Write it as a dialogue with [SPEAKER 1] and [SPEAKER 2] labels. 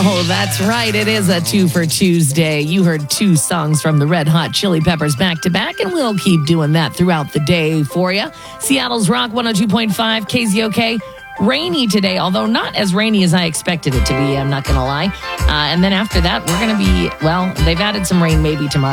[SPEAKER 1] Oh, that's right. It is a 2 for Tuesday. You heard 2 songs from the Red Hot Chili Peppers back to back, and we'll keep doing that throughout the day for you. Seattle's Rock 102.5, KZOK. Rainy today, although not as rainy as I expected it to be, I'm not going to lie. And then after that, we're going to be, well, they've added some rain maybe tomorrow.